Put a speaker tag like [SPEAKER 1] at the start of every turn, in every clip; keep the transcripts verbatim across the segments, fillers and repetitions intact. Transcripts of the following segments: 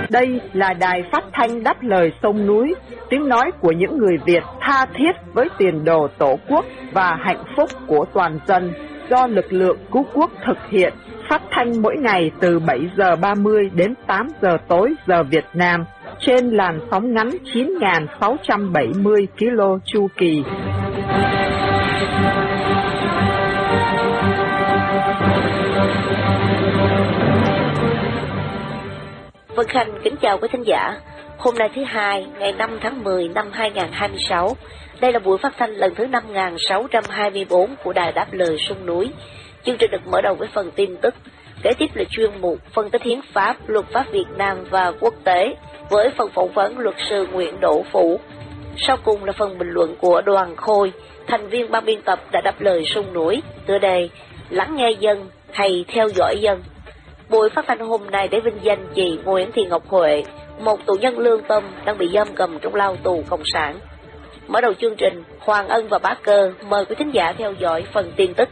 [SPEAKER 1] Đây là đài phát thanh đáp lời sông núi, tiếng nói của những người Việt tha thiết với tiền đồ Tổ quốc và hạnh phúc của toàn dân, do lực lượng cứu quốc thực hiện, phát thanh mỗi ngày từ bảy giờ ba mươi đến tám giờ tối giờ Việt Nam, trên làn sóng ngắn chín nghìn sáu trăm bảy mươi ki lô chu kỳ.
[SPEAKER 2] Vân Khanh kính chào quý thính giả. Hôm nay thứ hai, ngày năm tháng mười năm hai nghìn không trăm hai mươi sáu. Đây là buổi phát thanh lần thứ năm nghìn sáu trăm hai mươi tư của Đài Đáp Lời Sông Núi. Chương trình được mở đầu với phần tin tức, kế tiếp là chuyên mục phân tích hiến pháp, luật pháp Việt Nam và quốc tế với phần phỏng vấn luật sư Nguyễn Đỗ Phủ. Sau cùng là phần bình luận của Đoàn Khôi, thành viên ban biên tập Đài Đáp Lời Sông Núi, tựa đề Lắng nghe dân hay theo dõi dân. Buổi phát thanh hôm nay để vinh danh chị Nguyễn Thị Ngọc Huệ, một tù nhân lương tâm đang bị giam cầm trong lao tù cộng sản. Mở đầu chương trình, Hoàng Ân và Bá Cơ mời quý thính giả theo dõi phần tin tức.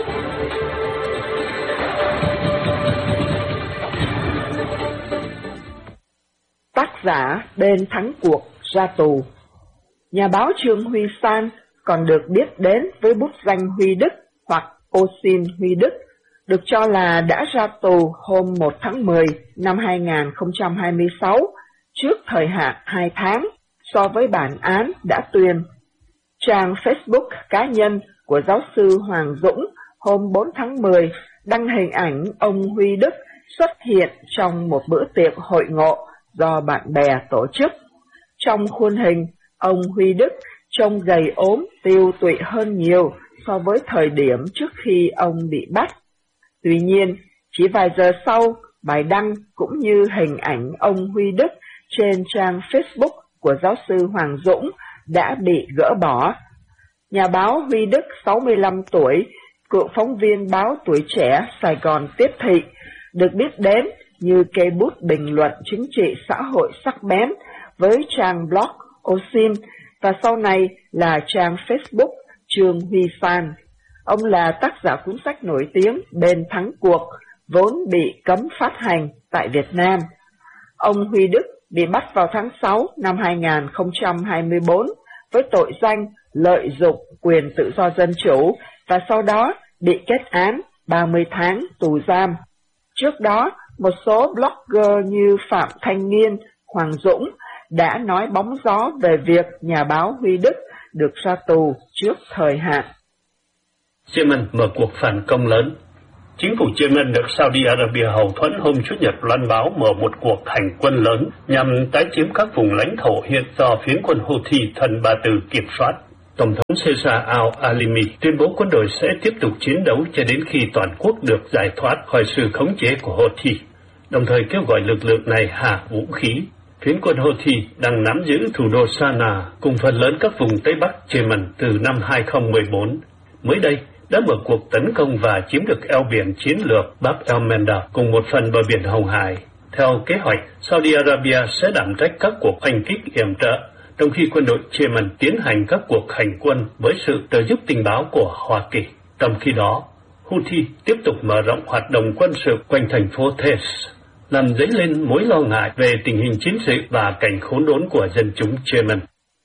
[SPEAKER 1] Tác giả bên thắng cuộc ra tù. Nhà báo Trương Huy San, còn được biết đến với bút danh Huy Đức hoặc Osin Huy Đức, được cho là đã ra tù hôm một tháng mười năm hai nghìn không trăm hai mươi sáu, trước thời hạn hai tháng so với bản án đã tuyên. Trang Facebook cá nhân của giáo sư Hoàng Dũng hôm bốn tháng mười đăng hình ảnh ông Huy Đức xuất hiện trong một bữa tiệc hội ngộ do bạn bè tổ chức. Trong khuôn hình, ông Huy Đức trông gầy ốm, tiêu tụy hơn nhiều so với thời điểm trước khi ông bị bắt. Tuy nhiên, chỉ vài giờ sau, bài đăng cũng như hình ảnh ông Huy Đức trên trang Facebook của giáo sư Hoàng Dũng đã bị gỡ bỏ. Nhà báo Huy Đức, sáu mươi lăm tuổi, cựu phóng viên báo Tuổi Trẻ Sài Gòn Tiếp Thị, được biết đến như cây bút bình luận chính trị xã hội sắc bén với trang blog Osin và sau này là trang Facebook Trương Huy San. Ông là tác giả cuốn sách nổi tiếng Bên Thắng Cuộc, vốn bị cấm phát hành tại Việt Nam. Ông Huy Đức bị bắt vào tháng sáu năm hai nghìn không trăm hai mươi tư với tội danh lợi dụng quyền tự do dân chủ và sau đó bị kết án ba mươi tháng tù giam. Trước đó, một số blogger như Phạm Thanh Niên, Hoàng Dũng đã nói bóng gió về việc nhà báo Huy Đức được ra tù trước thời hạn.
[SPEAKER 3] Yemen mở cuộc phản công lớn. Chính phủ Yemen được Saudi Arabia hậu thuẫn hôm Chủ nhật loan báo mở một cuộc hành quân lớn nhằm tái chiếm các vùng lãnh thổ hiện do phiến quân Houthi thân Ba Tư kiểm soát. Tổng thống Caesar al-Alimi tuyên bố quân đội sẽ tiếp tục chiến đấu cho đến khi toàn quốc được giải thoát khỏi sự khống chế của Houthi, đồng thời kêu gọi lực lượng này hạ vũ khí. Phiến quân Houthi đang nắm giữ thủ đô Sanaa cùng phần lớn các vùng Tây Bắc Yemen từ năm hai nghìn không trăm mười bốn. Mới đây, đã mở cuộc tấn công và chiếm được eo biển chiến lược Bab el-Mandab cùng một phần bờ biển Hồng Hải. Theo kế hoạch, Saudi Arabia sẽ đảm trách các cuộc hành kích yểm trợ, trong khi quân đội Yemen tiến hành các cuộc hành quân với sự trợ giúp tình báo của Hoa Kỳ. Trong khi đó, Houthi tiếp tục mở rộng hoạt động quân sự quanh thành phố Taiz, làm dấy lên mối lo ngại về tình hình chiến sự và cảnh khốn đốn của dân chúng Yemen.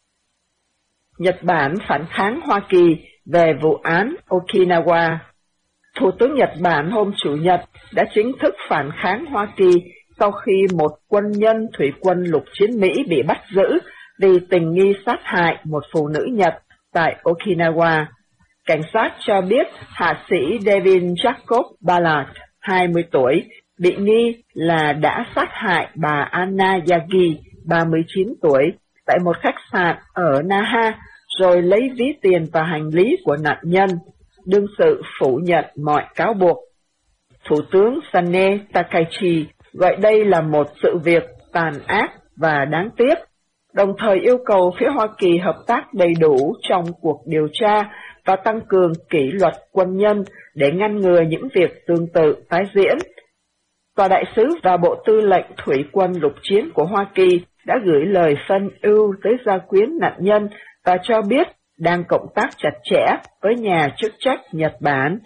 [SPEAKER 1] Nhật Bản phản kháng Hoa Kỳ về vụ án Okinawa. Thủ tướng Nhật Bản hôm Chủ nhật đã chính thức phản kháng Hoa Kỳ sau khi một quân nhân thủy quân lục chiến Mỹ bị bắt giữ vì tình nghi sát hại một phụ nữ Nhật tại Okinawa. Cảnh sát cho biết hạ sĩ Devin Jacob Ballard, hai mươi tuổi, bị nghi là đã sát hại bà Anna Yagi, ba mươi chín tuổi, tại một khách sạn ở Naha, rồi lấy ví tiền và hành lý của nạn nhân, đương sự phủ nhận mọi cáo buộc. Thủ tướng Sane Takaichi gọi đây là một sự việc tàn ác và đáng tiếc, đồng thời yêu cầu phía Hoa Kỳ hợp tác đầy đủ trong cuộc điều tra và tăng cường kỷ luật quân nhân để ngăn ngừa những việc tương tự tái diễn. Tòa đại sứ và Bộ Tư lệnh Thủy quân lục chiến của Hoa Kỳ đã gửi lời phân ưu tới gia quyến nạn nhân và cho biết đang cộng tác chặt chẽ với nhà chức trách Nhật Bản.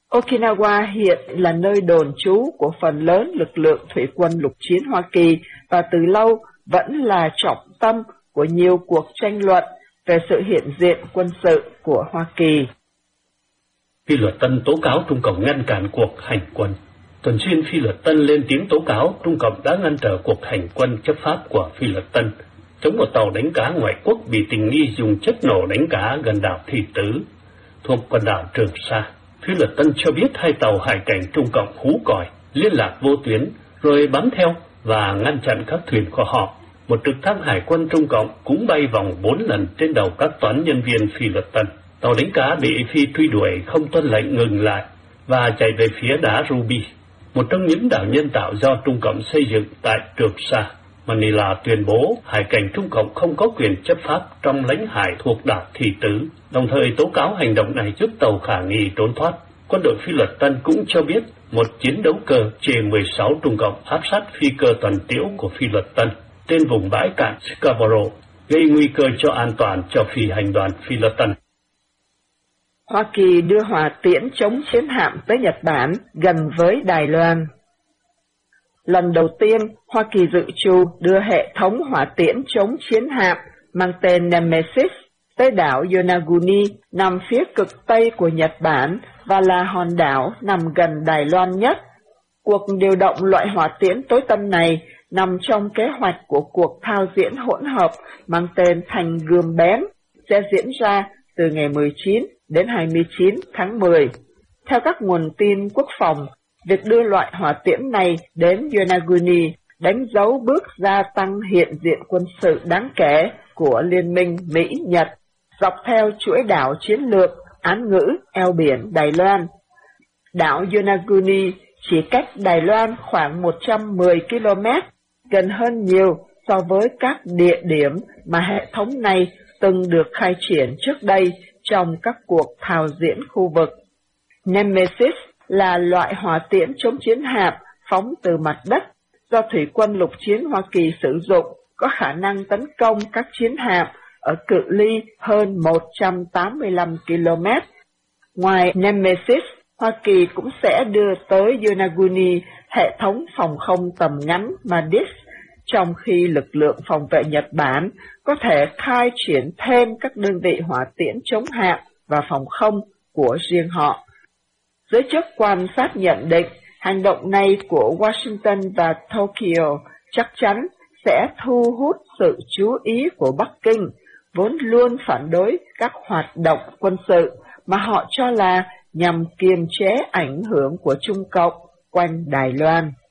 [SPEAKER 1] Okinawa hiện là nơi đồn trú của phần lớn lực lượng thủy quân lục chiến Hoa Kỳ và từ lâu vẫn là trọng tâm của nhiều cuộc tranh luận về sự hiện diện quân sự của Hoa Kỳ.
[SPEAKER 3] Phi luật Tân tố cáo Trung Cộng ngăn cản cuộc hành quân. Tuần xuyên Phi luật Tân lên tiếng tố cáo Trung Cộng đã ngăn trở cuộc hành quân chấp pháp của Phi luật Tân, chống một tàu đánh cá ngoại quốc bị tình nghi dùng chất nổ đánh cá gần đảo Thị Tứ, thuộc quần đảo Trường Sa. Phi luật Tân cho biết hai tàu hải cảnh Trung Cộng hú còi, liên lạc vô tuyến, rồi bám theo và ngăn chặn các thuyền của họ. Một trực thăng hải quân Trung Cộng cũng bay vòng bốn lần trên đầu các toán nhân viên Phi luật Tân. Tàu đánh cá bị Phi truy đuổi không tuân lệnh ngừng lại và chạy về phía đá Ruby, một trong những đảo nhân tạo do Trung Cộng xây dựng tại Trường Sa. Manila tuyên bố hải cảnh Trung Cộng không có quyền chấp pháp trong lãnh hải thuộc đảo Thị Tứ, đồng thời tố cáo hành động này giúp tàu khả nghi trốn thoát. Quân đội Phi luật Tân cũng cho biết một chiến đấu cơ J mười sáu Trung Cộng áp sát phi cơ tuần tiễu của Phi luật Tân trên vùng bãi cạn Scarborough, gây nguy cơ cho an toàn cho phi hành đoàn Phi luật Tân.
[SPEAKER 1] Hoa Kỳ đưa hỏa tiễn chống chiến hạm tới Nhật Bản gần với Đài Loan. Lần đầu tiên, Hoa Kỳ dự trù đưa hệ thống hỏa tiễn chống chiến hạm mang tên Nemesis tới đảo Yonaguni nằm phía cực tây của Nhật Bản và là hòn đảo nằm gần Đài Loan nhất. Cuộc điều động loại hỏa tiễn tối tân này nằm trong kế hoạch của cuộc thao diễn hỗn hợp mang tên Thành Gươm Bén sẽ diễn ra từ ngày mười chín đến hai mươi chín tháng mười. Theo các nguồn tin quốc phòng, việc đưa loại hỏa tiễn này đến Yonaguni đánh dấu bước gia tăng hiện diện quân sự đáng kể của Liên minh Mỹ-Nhật dọc theo chuỗi đảo chiến lược án ngữ eo biển Đài Loan. Đảo Yonaguni chỉ cách Đài Loan khoảng một trăm mười ki lô mét, gần hơn nhiều so với các địa điểm mà hệ thống này từng được khai triển trước đây trong các cuộc thao diễn khu vực. Nemesis là loại hỏa tiễn chống chiến hạm phóng từ mặt đất do Thủy quân lục chiến Hoa Kỳ sử dụng, có khả năng tấn công các chiến hạm ở cự ly hơn một trăm tám mươi lăm ki lô mét. Ngoài Nemesis, Hoa Kỳ cũng sẽ đưa tới Yonaguni hệ thống phòng không tầm ngắn Madis, trong khi lực lượng phòng vệ Nhật Bản có thể khai triển thêm các đơn vị hỏa tiễn chống hạm và phòng không của riêng họ. Giới chức quan sát nhận định hành động này của Washington và Tokyo chắc chắn sẽ thu hút sự chú ý của Bắc Kinh, vốn luôn phản đối các hoạt động quân sự mà họ cho là nhằm kiềm chế ảnh hưởng của Trung Cộng quanh Đài Loan.